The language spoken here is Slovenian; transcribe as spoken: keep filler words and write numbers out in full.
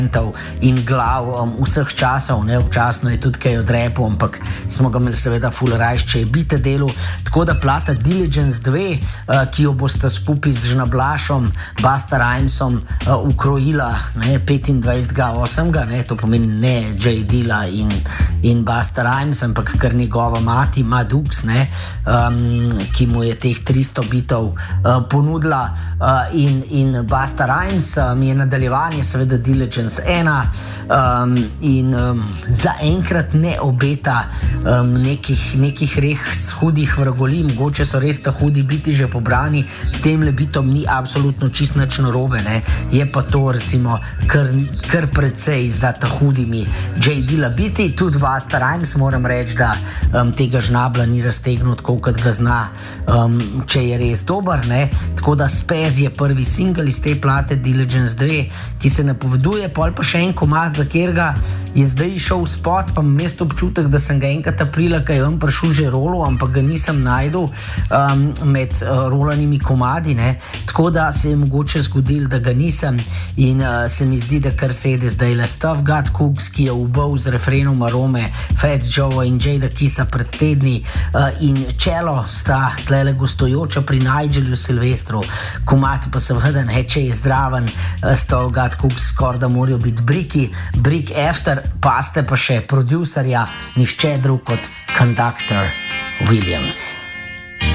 in glav um, vseh časov, ne, občasno je tudi kaj od repu, ampak smo ga imeli seveda full rajš, če je bite delu, tako da plata Diligence dve, uh, ki jo boste skupaj z Žnablašom, Busta Rhymesom uh, ukrojila, ne, petindvajsetega osmega, ne, to pomeni ne J. Dilla in, in Busta Rhymes, ampak kar njegova mati, Madux, ne, um, ki mu je teh tristo bitov uh, ponudila uh, in, in Busta Rhymes uh, mi je nadaljevanje seveda Diligence ena um, in um, zaenkrat ne obeta um, nekih, nekih res hudih vragolij, mogoče so res ta hudi biti že pobrani, s tem lebitom ni absolutno čist nič narobe, ne, je pa to recimo kar, kar precej za ta hudimi J. Dilla biti, tudi Busta Rhymes moram reči, da um, tega žnabla ni raztegnil tako, kot ga zna, um, če je res dober, ne, tako da Spez je prvi single iz te plate Diligence dve, ki se napoveduje, pol pa še en komad, za katerega je zdaj šel spot, pa imam jaz občutek, da sem ga enkrat aprila, kaj je vam prišel že rolo, ampak ga nisem najdel um, med uh, rolanimi komadi, ne, tako da se je mogoče zgodil, da ga nisem in uh, se mi zdi, da kar sede zdaj le Stuff Got Cooks, ki je ubal z refrenom Arome, Fats Joe in Jada Kissa pred tedni uh, in Čelo sta tlele gostujoča pri Nigelu Silvestru, komad pa seveda ne, če je zdraven, uh, Stuff Got Cooks skoraj da morajo biti briki, Brick After, pa ste pa še producerja, nihče drug kot Conductor Williams.